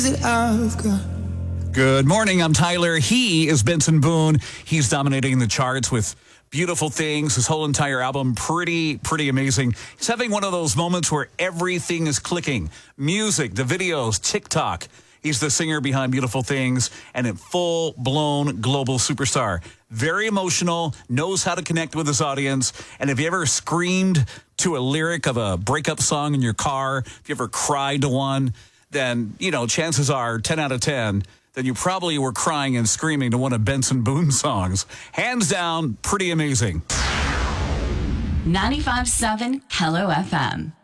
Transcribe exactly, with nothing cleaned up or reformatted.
Good morning, I'm Tyler. He is Benson Boone. He's dominating the charts with Beautiful Things. His whole entire album, pretty, pretty amazing. He's having one of those moments where everything is clicking. Music, the videos, TikTok. He's the singer behind Beautiful Things and a full-blown global superstar. Very emotional, knows how to connect with his audience. And have you ever screamed to a lyric of a breakup song in your car? If you ever cried to one, then, you know, chances are ten out of ten, then you probably were crying and screaming to one of Benson Boone's songs. Hands down, pretty amazing. ninety-five point seven Hello F M.